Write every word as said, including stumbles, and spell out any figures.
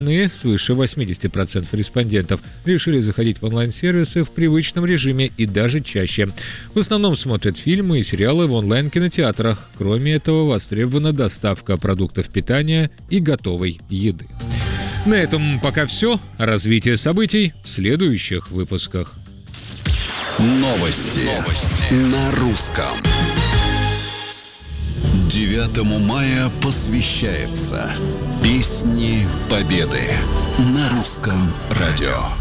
Свыше восемьдесят процентов респондентов решили заходить в онлайн-сервисы в привычном режиме и даже чаще. В основном смотрят фильмы и сериалы в онлайн-кинотеатрах. Кроме этого, востребована доставка продуктов питания и готовой еды. На этом пока все. Развитие событий в следующих выпусках. Новости. Новости. На русском. девятому мая посвящается Песни Победы на Русском радио.